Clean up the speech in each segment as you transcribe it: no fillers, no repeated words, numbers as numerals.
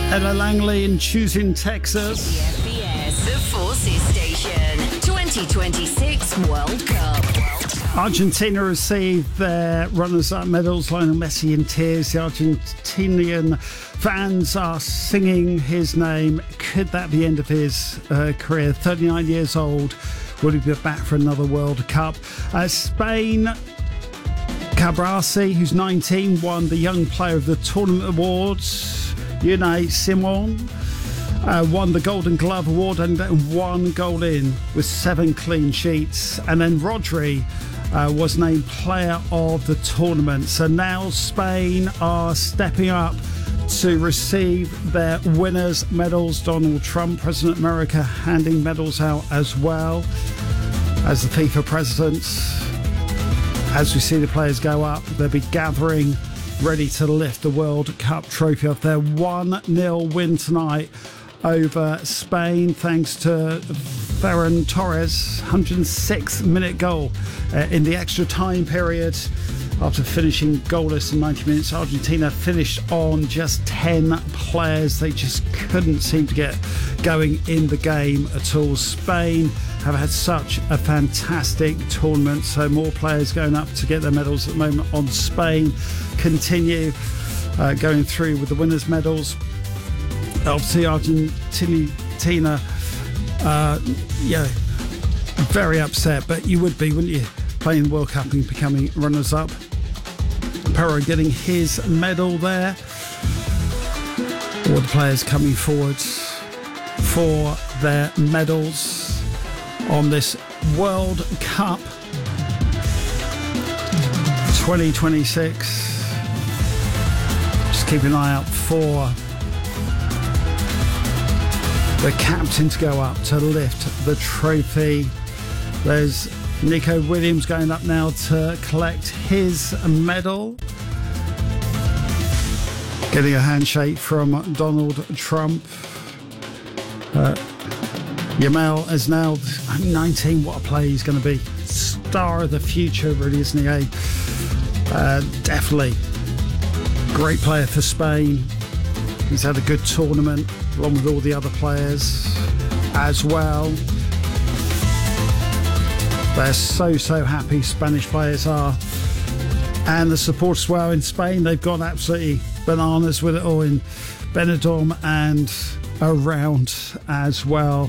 Ella Langley in Choosing Texas. FBS, the Forces Station, 2026 World Cup. Argentina received their runners-up medals. Lionel Messi in tears. The Argentinian fans are singing his name. Could that be the end of his career? 39 years old. Will he be back for another World Cup? Spain, Cabrasi, who's 19, won the Young Player of the Tournament Awards. Unai Simon won the Golden Glove Award and one goal in with 7 clean sheets. And then Rodri was named Player of the Tournament. So now Spain are stepping up to receive their winners' medals. Donald Trump, President of America, handing medals out as well as the FIFA president. As we see the players go up, they'll be gathering ready to lift the World Cup trophy off their 1-0 win tonight over Spain, thanks to Ferran Torres' 106-minute goal in the extra time period. After finishing goalless in 90 minutes, Argentina finished on just 10 players. They just couldn't seem to get going in the game at all. Spain have had such a fantastic tournament, so more players going up to get their medals at the moment. On Spain continue going through with the winners' medals. Obviously Argentina very upset, but you would be, wouldn't you, playing the World Cup and becoming runners-up. Perro getting his medal there. All the players coming forward for their medals on this World Cup 2026. Just keep an eye out for the captain to go up to lift the trophy. There's Nico Williams going up now to collect his medal. Getting a handshake from Donald Trump. Yamal is now 19. What a player he's going to be. Star of the future, really, isn't he? Definitely. Great player for Spain. He's had a good tournament, along with all the other players as well. They're so happy, Spanish players are. And the support as well in Spain, they've gone absolutely bananas with it all in Benidorm and around as well.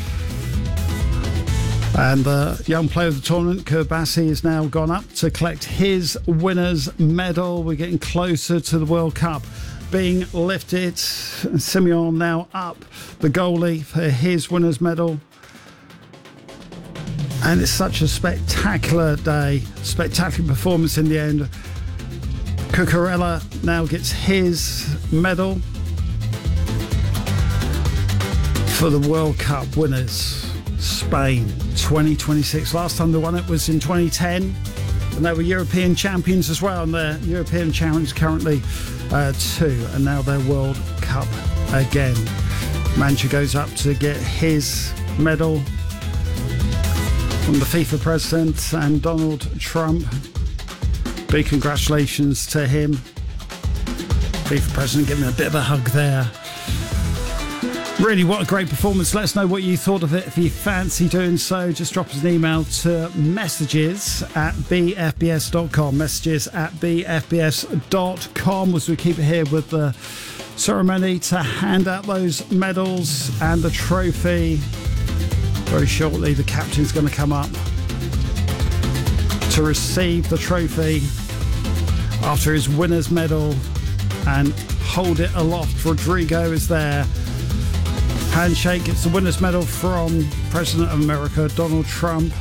And the young player of the tournament, Cabrasi, has now gone up to collect his winner's medal. We're getting closer to the World Cup being lifted. Simeon now up, the goalie, for his winner's medal. And it's such a spectacular day, spectacular performance in the end. Cucurella now gets his medal for the World Cup winners, Spain 2026. Last time they won it was in 2010, and they were European champions as well, and they're European champions currently too, and now they're World Cup again. Mancha goes up to get his medal from the FIFA president and Donald Trump. Big congratulations to him. FIFA president giving him a bit of a hug there. Really, what a great performance. Let us know what you thought of it. If you fancy doing so, just drop us an email to messages@bfbs.com. Messages@bfbs.com, as we keep it here with the ceremony to hand out those medals and the trophy. Very shortly, the captain's going to come up to receive the trophy after his winner's medal and hold it aloft. Rodrigo is there. Handshake, gets the winner's medal from President of America, Donald Trump.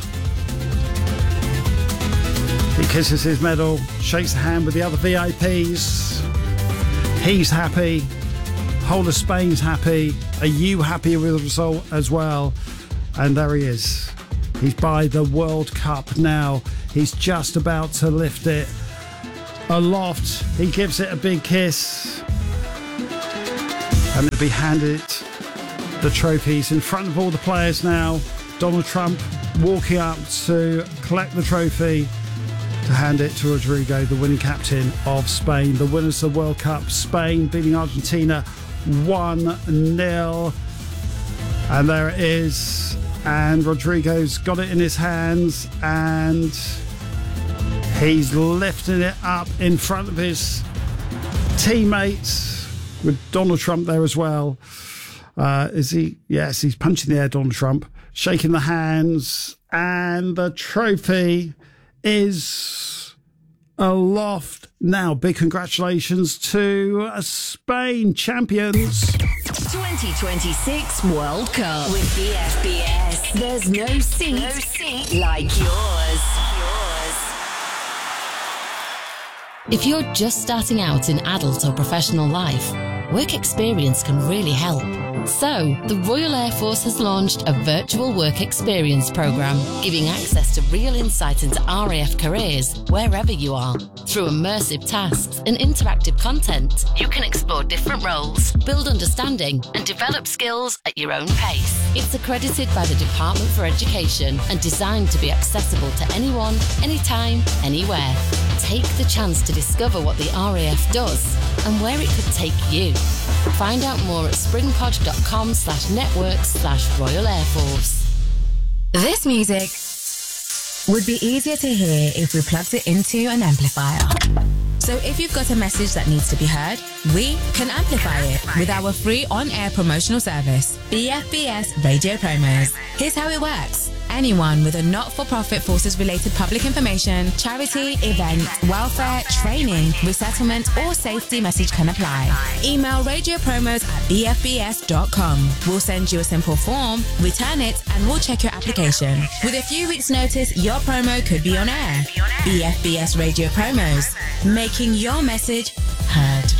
He kisses his medal, shakes the hand with the other VIPs. He's happy. Whole of Spain's happy. Are you happy with the result as well? And there he is. He's by the World Cup now. He's just about to lift it aloft. He gives it a big kiss. And it'll be handed the trophies in front of all the players now. Donald Trump walking up to collect the trophy to hand it to Rodrigo, the winning captain of Spain. The winners of the World Cup, Spain beating Argentina 1-0. And there it is. And Rodrigo's got it in his hands and he's lifting it up in front of his teammates with Donald Trump there as well. Is he? Yes, he's punching the air, Donald Trump, shaking the hands, and the trophy is aloft. Now, big congratulations to Spain, champions. 2026 World Cup with BFBS. There's no seat like yours. If you're just starting out in adult or professional life, work experience can really help. So, the Royal Air Force has launched a virtual work experience program, giving access to real insight into RAF careers wherever you are. Through immersive tasks and interactive content, you can explore different roles, build understanding, and develop skills at your own pace. It's accredited by the Department for Education and designed to be accessible to anyone, anytime, anywhere. Take the chance to discover what the RAF does and where it could take you. Find out more at springpod.com/networks/Royal Air Force. This music would be easier to hear if we plugged it into an amplifier. So if you've got a message that needs to be heard, we can amplify it with our free on-air promotional service, BFBS Radio Promos. Here's how it works. Anyone with a not-for-profit forces-related public information, charity, event, welfare, training, resettlement, or safety message can apply. Email radiopromos@bfbs.com. We'll send you a simple form, return it, and we'll check your application. With a few weeks' notice, your promo could be on air. BFBS Radio Promos, making your message heard.